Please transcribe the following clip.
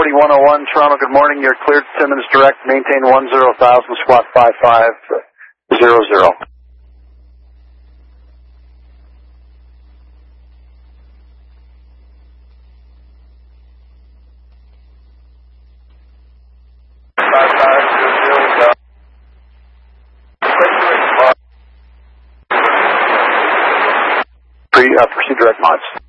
40-101, Toronto, good morning. You're cleared Simmons Direct, maintain 10,000, squat 5500. Proceed direct mods.